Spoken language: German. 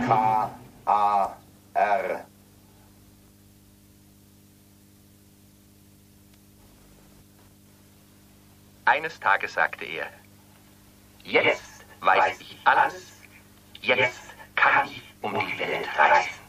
K-A-R. Eines Tages sagte er, jetzt weiß ich alles, jetzt kann ich um die Welt reisen.